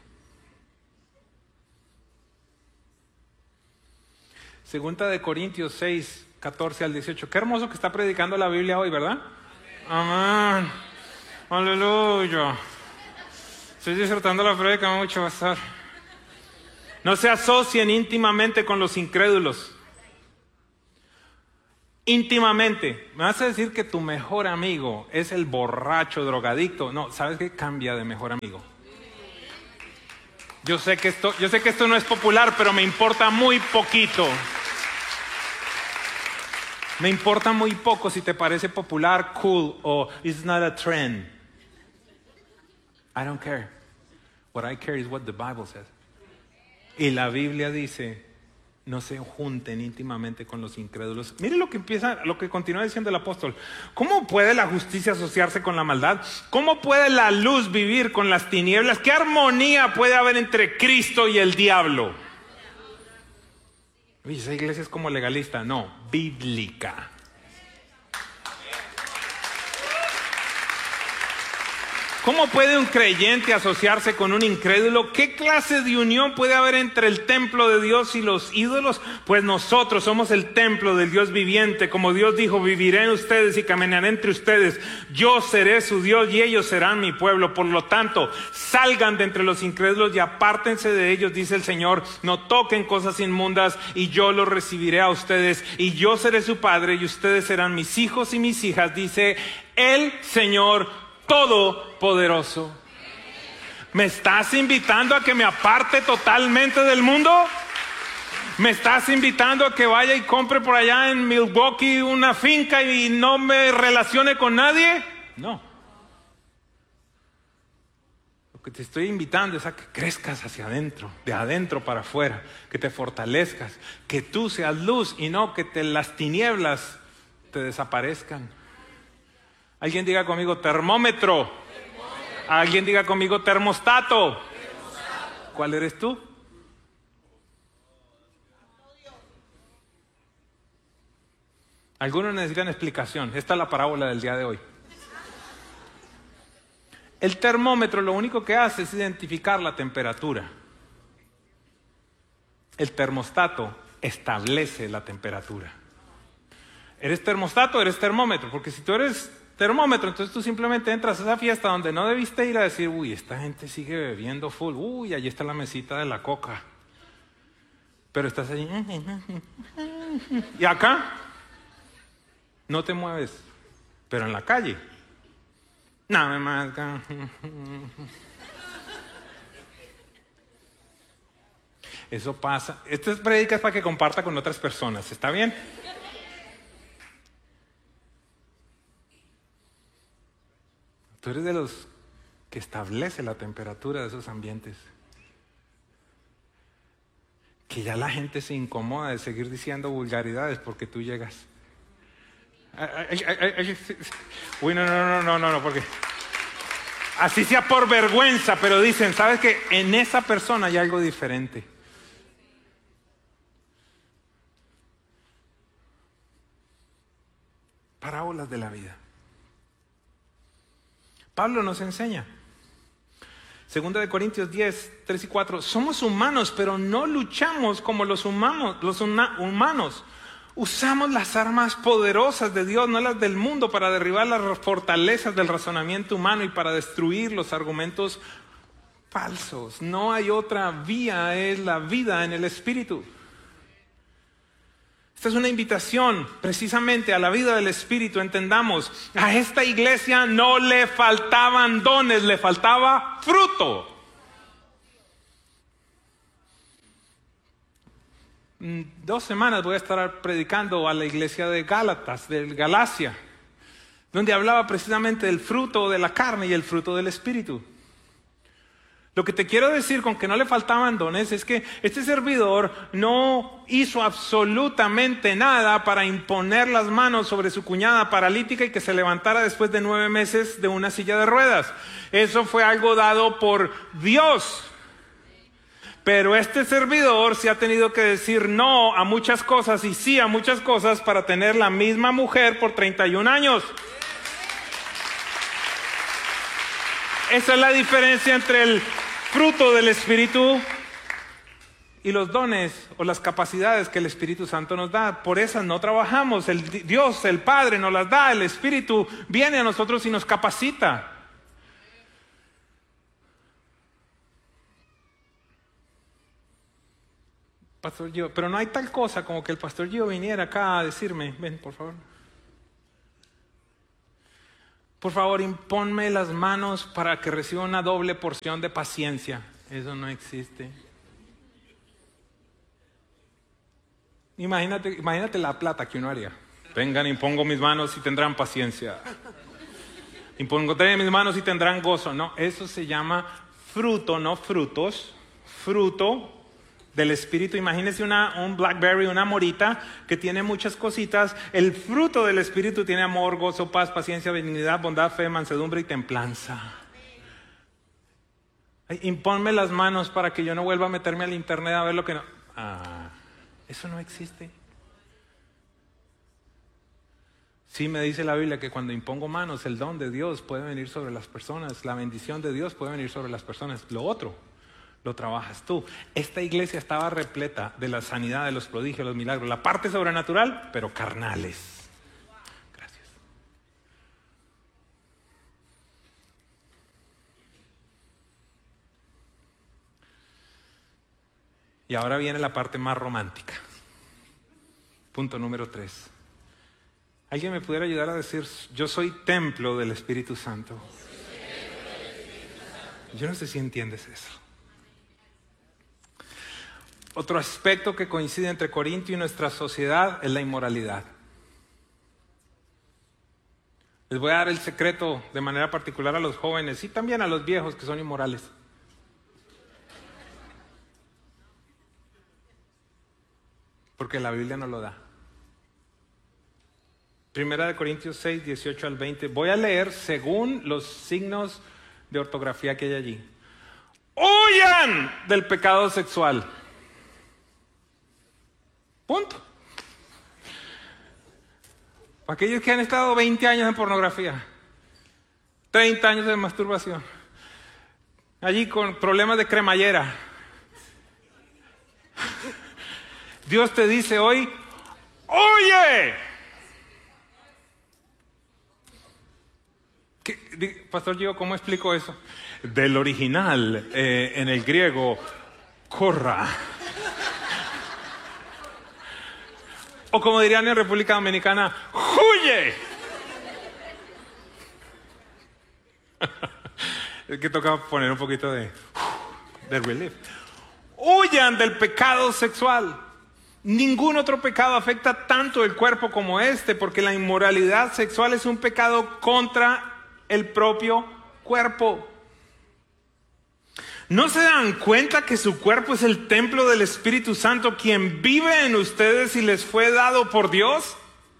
Speaker 3: Segunda de Corintios seis, catorce al dieciocho. Qué hermoso que está predicando la Biblia hoy, ¿verdad? Amén. Aleluya. Estoy disfrutando la predica mucho, pastor. No se asocien íntimamente con los incrédulos. Íntimamente. ¿Me vas a decir que tu mejor amigo es el borracho drogadicto? No, ¿sabes qué? Cambia de mejor amigo. Yo sé que esto, yo sé que esto no es popular, pero me importa muy poquito. Me importa muy poco si te parece popular, cool, o it's not a trend. I don't care. What I care is what the Bible says. Y la Biblia dice, no se junten íntimamente con los incrédulos. Mire lo que empieza, lo que continúa diciendo el apóstol. ¿Cómo puede la justicia asociarse con la maldad? ¿Cómo puede la luz vivir con las tinieblas? ¿Qué armonía puede haber entre Cristo y el diablo? Oye, esa iglesia es como legalista. No, bíblica. ¿Cómo puede un creyente asociarse con un incrédulo? ¿Qué clase de unión puede haber entre el templo de Dios y los ídolos? Pues nosotros somos el templo del Dios viviente. Como Dios dijo, viviré en ustedes y caminaré entre ustedes. Yo seré su Dios y ellos serán mi pueblo. Por lo tanto, salgan de entre los incrédulos y apártense de ellos, dice el Señor. No toquen cosas inmundas y yo los recibiré a ustedes. Y yo seré su padre y ustedes serán mis hijos y mis hijas, dice el Señor Todopoderoso. ¿Me estás invitando a que me aparte totalmente del mundo? ¿Me estás invitando a que vaya y compre por allá en Milwaukee una finca y no me relacione con nadie? No. Lo que te estoy invitando es a que crezcas hacia adentro, de adentro para afuera, que te fortalezcas, que tú seas luz y no que te, las tinieblas te desaparezcan. Alguien diga conmigo termómetro. termómetro. Alguien diga conmigo termostato. termostato. ¿Cuál eres tú? Algunos necesitan explicación. Esta es la parábola del día de hoy. El termómetro lo único que hace es identificar la temperatura. El termostato establece la temperatura. ¿Eres termostato o eres termómetro? Porque si tú eres termómetro, entonces tú simplemente entras a esa fiesta donde no debiste ir a decir, uy, esta gente sigue bebiendo full, uy, allí está la mesita de la coca. Pero estás allí. Y acá no te mueves, pero en la calle. No me marca. Eso pasa. Esta predica es para que comparta con otras personas, ¿está bien? Tú eres de los que establece la temperatura de esos ambientes. Que ya la gente se incomoda de seguir diciendo vulgaridades porque tú llegas. Ay, ay, ay, ay, uy, no, no, no, no, no, porque así sea por vergüenza, pero dicen, ¿sabes qué? En esa persona hay algo diferente. Parábolas de la vida. Pablo nos enseña. Segunda de Corintios diez, tres y cuatro. Somos humanos, pero no luchamos como los humanos. Los una, humanos. Usamos las armas poderosas de Dios, no las del mundo, para derribar las fortalezas del razonamiento humano y para destruir los argumentos falsos. No hay otra vía, es la vida en el Espíritu. Esta es una invitación precisamente a la vida del Espíritu. Entendamos, a esta iglesia no le faltaban dones, le faltaba fruto. Dos semanas voy a estar predicando a la iglesia de Gálatas, de Galacia, donde hablaba precisamente del fruto de la carne y el fruto del Espíritu. Lo que te quiero decir con que no le faltaban dones es que este servidor no hizo absolutamente nada para imponer las manos sobre su cuñada paralítica y que se levantara después de nueve meses de una silla de ruedas. Eso fue algo dado por Dios. Pero este servidor se ha tenido que decir no a muchas cosas y sí a muchas cosas para tener la misma mujer por treinta y un años. Esa es la diferencia entre el fruto del Espíritu y los dones o las capacidades que el Espíritu Santo nos da. Por esas no trabajamos. El Dios, el Padre, nos las da. El Espíritu viene a nosotros y nos capacita. Pastor Gio, pero no hay tal cosa como que el Pastor Gio viniera acá a decirme, ven, por favor. Por favor, imponme las manos para que reciba una doble porción de paciencia. Eso no existe. Imagínate, imagínate la plata que uno haría. Vengan, impongo mis manos y tendrán paciencia. Impondré mis manos y tendrán gozo. No, eso se llama fruto, no frutos. Fruto del Espíritu. Imagínense una, un blackberry, una morita que tiene muchas cositas. El fruto del Espíritu tiene amor, gozo, paz, paciencia, benignidad, bondad, fe, mansedumbre y templanza. Imponme las manos para que yo no vuelva a meterme al internet a ver lo que no... Ah, eso no existe. Sí me dice la Biblia que cuando impongo manos, el don de Dios puede venir sobre las personas, la bendición de Dios puede venir sobre las personas. Lo otro lo trabajas tú. Esta iglesia estaba repleta de la sanidad, de los prodigios, los milagros, la parte sobrenatural, pero carnales. Gracias. Y ahora viene la parte más romántica. Punto número tres. ¿Alguien me pudiera ayudar a decir, yo soy templo del Espíritu Santo? Yo no sé si entiendes eso. Otro aspecto que coincide entre Corintio y nuestra sociedad es la inmoralidad. Les voy a dar el secreto de manera particular a los jóvenes y también a los viejos que son inmorales. Porque la Biblia nos lo da. Primera de Corintios seis, dieciocho al veinte. Voy a leer según los signos de ortografía que hay allí. ¡Huyan del pecado sexual! Punto. Para aquellos que han estado veinte años en pornografía, treinta años de masturbación, allí con problemas de cremallera, Dios te dice hoy, ¡oye! ¿Qué? Pastor Gio, ¿cómo explico eso? Del original, eh, en el griego, corra. O como dirían en República Dominicana, ¡huye! Es que toca poner un poquito de, de relief. Huyan del pecado sexual. Ningún otro pecado afecta tanto el cuerpo como este, porque la inmoralidad sexual es un pecado contra el propio cuerpo. ¿No se dan cuenta que su cuerpo es el templo del Espíritu Santo, quien vive en ustedes y les fue dado por Dios?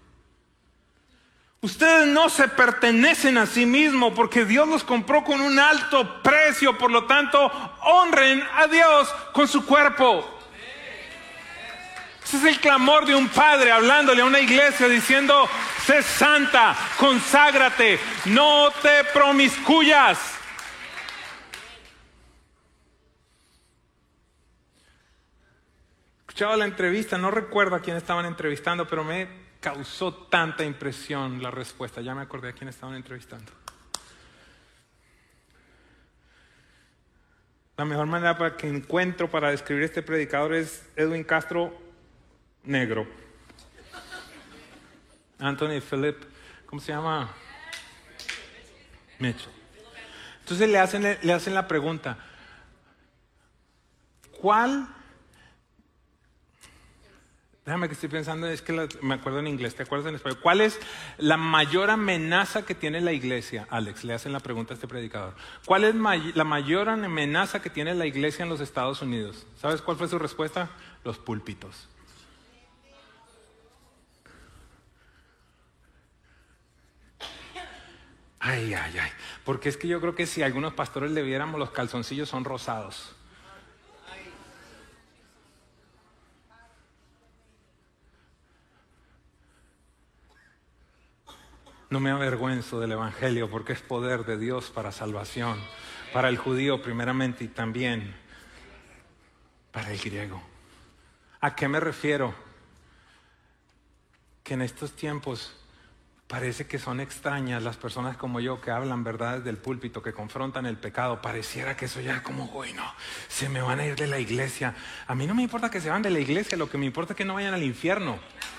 Speaker 3: Ustedes no se pertenecen a sí mismos porque Dios los compró con un alto precio. Por lo tanto, honren a Dios con su cuerpo. Ese es el clamor de un padre hablándole a una iglesia diciendo, sé santa, conságrate, no te promiscuyas. Escuchaba la entrevista, no recuerdo a quién estaban entrevistando, pero me causó tanta impresión la respuesta. Ya me acordé a quién estaban entrevistando. La mejor manera para que encuentro para describir este predicador es Edwin Castro negro. Anthony Philip, ¿cómo se llama? Mitchell. Entonces le hacen, le hacen la pregunta, ¿cuál? Déjame que estoy pensando, es que la, me acuerdo en inglés, ¿te acuerdas en español? ¿Cuál es la mayor amenaza que tiene la iglesia? Alex, le hacen la pregunta a este predicador. ¿Cuál es may, la mayor amenaza que tiene la iglesia en los Estados Unidos? ¿Sabes cuál fue su respuesta? Los púlpitos. Ay, ay, ay. Porque es que yo creo que si algunos pastores le viéramos, los calzoncillos son rosados. No me avergüenzo del Evangelio porque es poder de Dios para salvación, para el judío primeramente y también para el griego. ¿A qué me refiero? Que en estos tiempos parece que son extrañas las personas como yo que hablan verdades del púlpito, que confrontan el pecado. Pareciera que eso ya como, bueno, se me van a ir de la iglesia. A mí no me importa que se van de la iglesia, lo que me importa es que no vayan al infierno.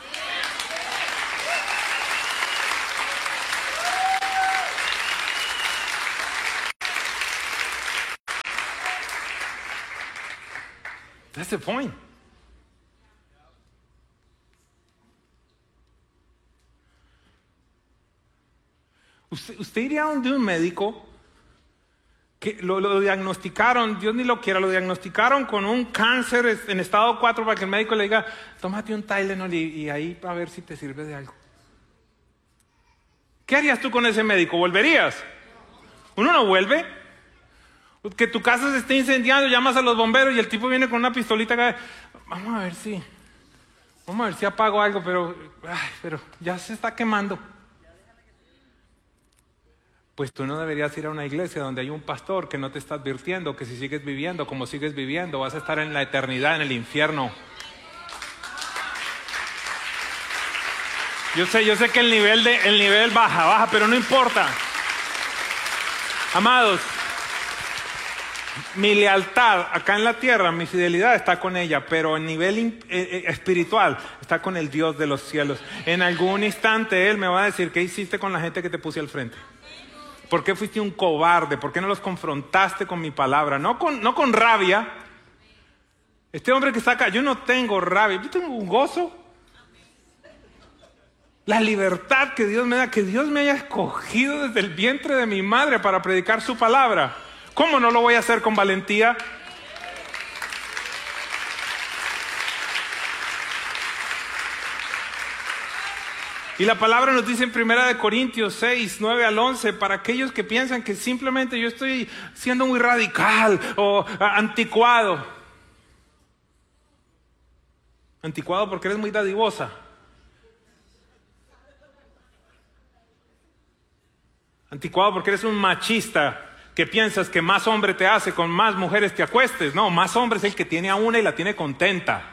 Speaker 3: That's the point. Usted, usted iría donde un médico que lo, lo diagnosticaron, Dios ni lo quiera, lo diagnosticaron con un cáncer en estado cuatro para que el médico le diga, tómate un Tylenol y, y ahí a ver si te sirve de algo. ¿Qué harías tú con ese médico? ¿Volverías? Uno no vuelve. Que tu casa se esté incendiando, llamas a los bomberos y el tipo viene con una pistolita acá. Vamos a ver si, vamos a ver si apago algo, pero, ay, pero ya se está quemando. Pues tú no deberías ir a una iglesia donde hay un pastor que no te está advirtiendo que si sigues viviendo como sigues viviendo vas a estar en la eternidad en el infierno. Yo sé, yo sé que el nivel de, el nivel baja, baja, pero no importa. Amados, mi lealtad acá en la tierra, mi fidelidad está con ella, pero en nivel eh, eh, espiritual está con el Dios de los cielos. En algún instante Él me va a decir, ¿qué hiciste con la gente que te puse al frente? ¿Por qué fuiste un cobarde? ¿Por qué no los confrontaste con mi palabra? No con, no con rabia. Este hombre que está acá, yo no tengo rabia, yo tengo un gozo. La libertad que Dios me da, que Dios me haya escogido desde el vientre de mi madre para predicar su palabra. ¿Cómo no lo voy a hacer con valentía? Y la palabra nos dice en primera de Corintios seis, nueve al once, para aquellos que piensan que simplemente yo estoy siendo muy radical o anticuado. Anticuado porque eres muy dadivosa. Anticuado porque eres un machista que piensas que más hombre te hace con más mujeres te acuestes. No, más hombre es el que tiene a una y la tiene contenta.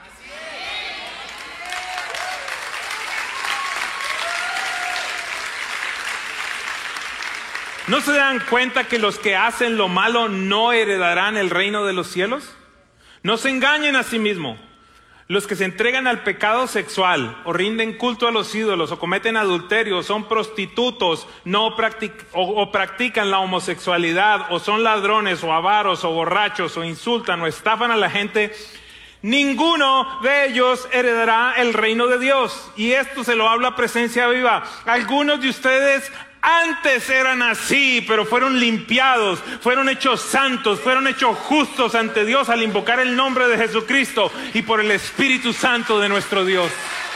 Speaker 3: ¿No se dan cuenta que los que hacen lo malo no heredarán el reino de los cielos? No se engañen a sí mismos. Los que se entregan al pecado sexual o rinden culto a los ídolos o cometen adulterio o son prostitutos no practic- o, o practican la homosexualidad o son ladrones o avaros o borrachos o insultan o estafan a la gente, ninguno de ellos heredará el reino de Dios. Y esto se lo habla Presencia Viva. Algunos de ustedes antes eran así, pero fueron limpiados, fueron hechos santos, fueron hechos justos ante Dios al invocar el nombre de Jesucristo y por el Espíritu Santo de nuestro Dios.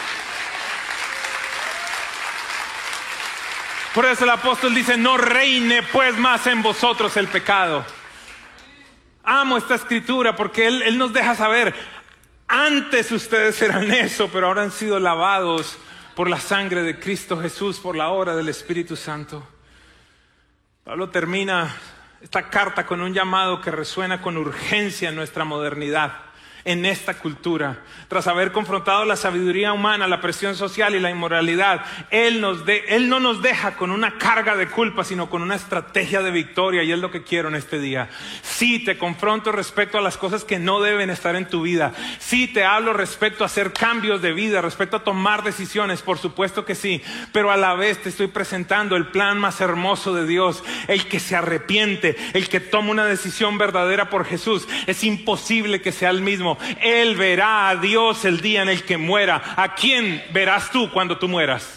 Speaker 3: Por eso el apóstol dice, no reine pues más en vosotros el pecado. Amo esta escritura porque él, él nos deja saber, antes ustedes eran eso, pero ahora han sido lavados por la sangre de Cristo Jesús, por la obra del Espíritu Santo. Pablo termina esta carta con un llamado que resuena con urgencia en nuestra modernidad, en esta cultura. Tras haber confrontado la sabiduría humana, la presión social y la inmoralidad, Él, nos de, Él no nos deja con una carga de culpa, sino con una estrategia de victoria, y es lo que quiero en este día. Sí, te confronto respecto a las cosas que no deben estar en tu vida. Sí, te hablo respecto a hacer cambios de vida, respecto a tomar decisiones, por supuesto que sí, pero a la vez te estoy presentando el plan más hermoso de Dios, el que se arrepiente, el que toma una decisión verdadera por Jesús. Es imposible que sea el mismo. Él verá a Dios el día en el que muera. ¿A quién verás tú cuando tú mueras?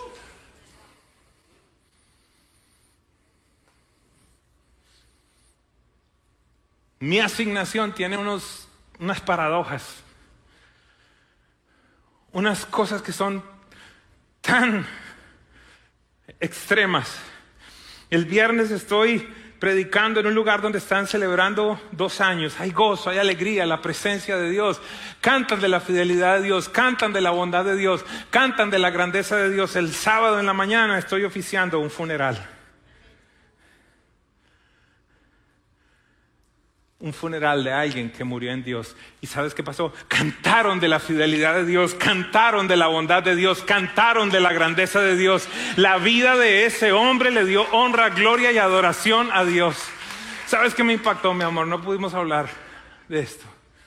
Speaker 3: Mi asignación tiene unos, unas paradojas, unas cosas que son tan extremas. El viernes estoy predicando en un lugar donde están celebrando dos años. Hay gozo, hay alegría, la presencia de Dios. Cantan de la fidelidad de Dios, cantan de la bondad de Dios, cantan de la grandeza de Dios. El sábado en la mañana estoy oficiando un funeral. un funeral de alguien que murió en Dios. ¿Y sabes qué pasó? Cantaron de la fidelidad de Dios, cantaron de la bondad de Dios, cantaron de la grandeza de Dios. La vida de ese hombre le dio honra, gloria y adoración a Dios. ¿Sabes qué me impactó, mi amor? No pudimos hablar de esto.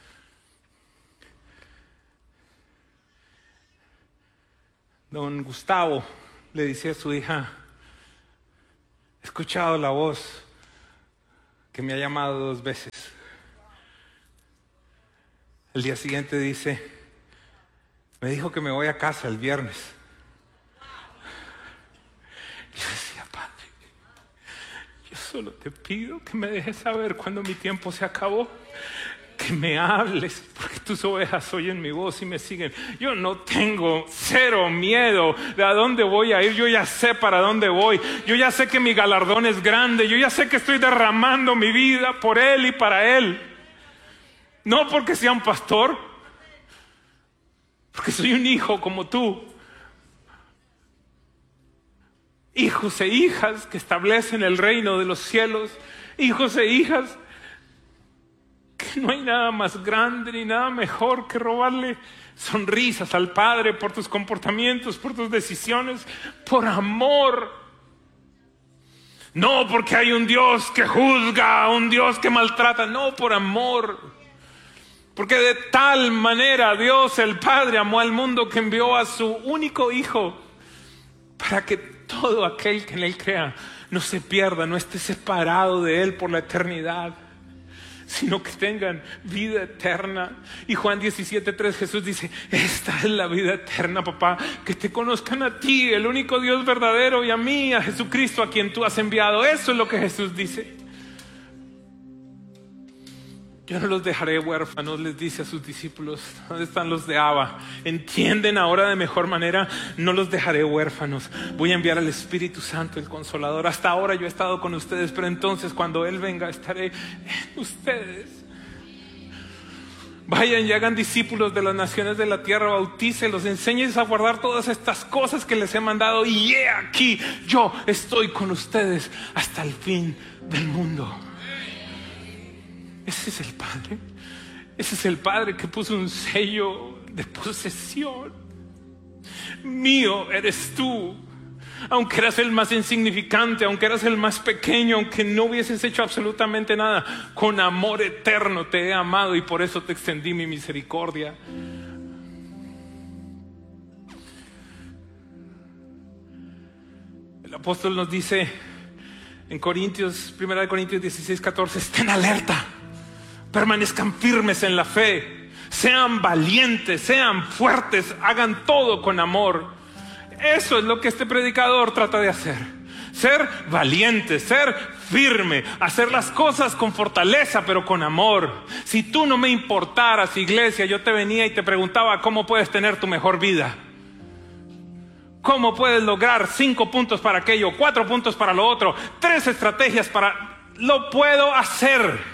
Speaker 3: Don Gustavo le decía a su hija: he escuchado la voz que me ha llamado dos veces. El día siguiente dice: me dijo que me voy a casa el viernes. Yo decía: Padre, yo solo te pido que me dejes saber cuando mi tiempo se acabó, que me hables, porque tus ovejas oyen mi voz y me siguen. Yo no tengo cero miedo de a dónde voy a ir. Yo ya sé para dónde voy. Yo ya sé que mi galardón es grande. Yo ya sé que estoy derramando mi vida por Él y para Él. No porque sea un pastor, porque soy un hijo como tú. Hijos e hijas que establecen el reino de los cielos. Hijos e hijas que no hay nada más grande ni nada mejor que robarle sonrisas al Padre por tus comportamientos, por tus decisiones, por amor. No porque hay un Dios que juzga, un Dios que maltrata, no, por amor. Porque de tal manera Dios el Padre amó al mundo que envió a su único Hijo para que todo aquel que en Él crea no se pierda, no esté separado de Él por la eternidad, sino que tengan vida eterna. Y Juan diecisiete tres, Jesús dice: esta es la vida eterna, papá, que te conozcan a ti, el único Dios verdadero, y a mí, a Jesucristo, a quien tú has enviado. Eso es lo que Jesús dice. Yo no los dejaré huérfanos, les dice a sus discípulos. ¿Dónde están los de Abba? ¿Entienden ahora de mejor manera? No los dejaré huérfanos. Voy a enviar al Espíritu Santo, el Consolador. Hasta ahora yo he estado con ustedes, pero entonces cuando Él venga estaré en ustedes. Vayan y hagan discípulos de las naciones de la tierra, bautícelos, enséñenles a guardar todas estas cosas que les he mandado. Y he aquí, yo estoy con ustedes hasta el fin del mundo. Ese es el Padre. Ese es el Padre que puso un sello de posesión. Mío eres tú. Aunque eras el más insignificante, aunque eras el más pequeño, aunque no hubieses hecho absolutamente nada, con amor eterno te he amado y por eso te extendí mi misericordia. El apóstol nos dice en Corintios, primera de Corintios dieciséis, catorce: estén alerta. Permanezcan firmes en la fe, sean valientes, sean fuertes, hagan todo con amor. Eso es lo que este predicador trata de hacer: ser valiente, ser firme, hacer las cosas con fortaleza pero con amor. Si tú no me importaras, iglesia, yo te venía y te preguntaba cómo puedes tener tu mejor vida, cómo puedes lograr cinco puntos para aquello, cuatro puntos para lo otro, tres estrategias para... Lo puedo hacer.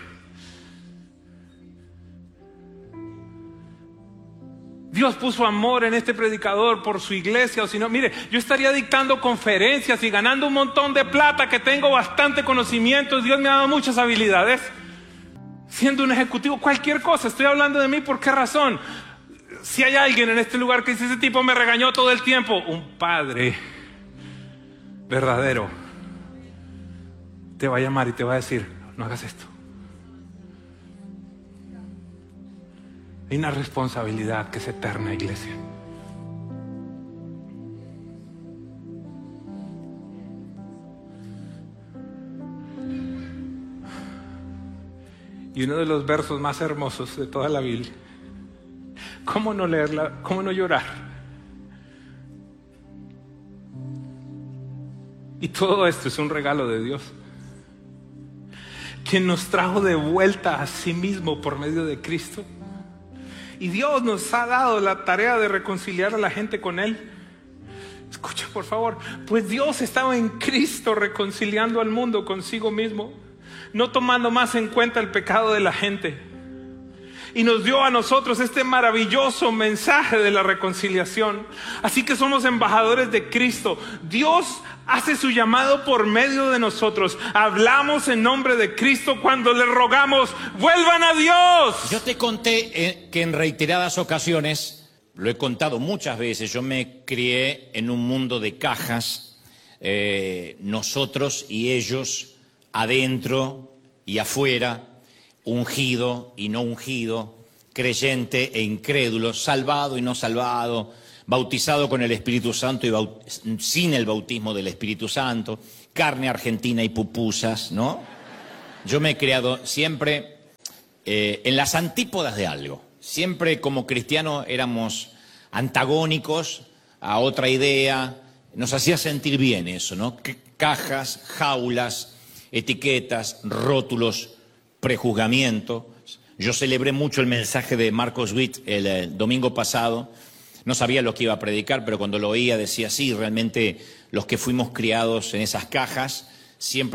Speaker 3: Dios puso amor en este predicador por su iglesia, o si no, mire, yo estaría dictando conferencias y ganando un montón de plata, que tengo bastante conocimiento, Dios me ha dado muchas habilidades, siendo un ejecutivo, cualquier cosa. Estoy hablando de mí, ¿por qué razón? Si hay alguien en este lugar que dice: ese tipo me regañó todo el tiempo, un padre verdadero te va a llamar y te va a decir: no hagas esto. Hay una responsabilidad que es eterna, iglesia. Y uno de los versos más hermosos de toda la Biblia, ¿cómo no leerla? ¿Cómo no llorar? Y todo esto es un regalo de Dios, quien nos trajo de vuelta a sí mismo por medio de Cristo. Y Dios nos ha dado la tarea de reconciliar a la gente con Él. Escucha, por favor. Pues Dios estaba en Cristo reconciliando al mundo consigo mismo, no tomando más en cuenta el pecado de la gente. y nos dio a nosotros este maravilloso mensaje de la reconciliación. Así que somos embajadores de Cristo. Dios hace su llamado por medio de nosotros. Hablamos en nombre de Cristo cuando le rogamos, ¡vuelvan a Dios!
Speaker 4: Yo te conté eh, que en reiteradas ocasiones, lo he contado muchas veces, yo me crié en un mundo de cajas, eh, nosotros y ellos, adentro y afuera, ungido y no ungido, creyente e incrédulo, salvado y no salvado, bautizado con el Espíritu Santo y baut sin el bautismo del Espíritu Santo, carne argentina y pupusas, ¿no? Yo me he creado siempre eh, en las antípodas de algo. Siempre como cristiano éramos antagónicos a otra idea. Nos hacía sentir bien eso, ¿no? Cajas, jaulas, etiquetas, rótulos, prejuzgamiento. Yo celebré mucho el mensaje de Marcos Witt el, el domingo pasado. No sabía lo que iba a predicar, pero cuando lo oía decía, sí, realmente los que fuimos criados en esas cajas siempre